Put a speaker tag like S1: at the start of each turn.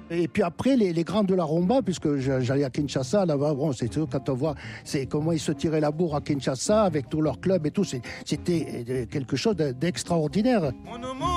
S1: Et puis après, les grands de la rumba, puisque j'allais à Kinshasa, là-bas, bon, c'est sûr, quand on voit comment ils se tiraient la bourre à Kinshasa avec tous leurs clubs et tout, c'était quelque chose d'extraordinaire.